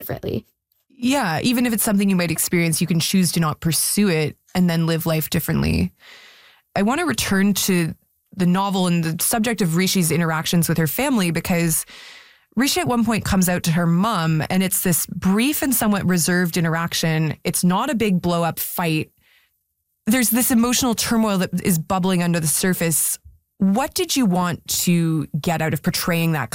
differently. Yeah, even if it's something you might experience, you can choose to not pursue it and then live life differently. I want to return to the novel and the subject of Rishi's interactions with her family, because Rishi at one point comes out to her mom, and it's this brief and somewhat reserved interaction. It's not a big blow up fight. There's this emotional turmoil that is bubbling under the surface. What did you want to get out of portraying that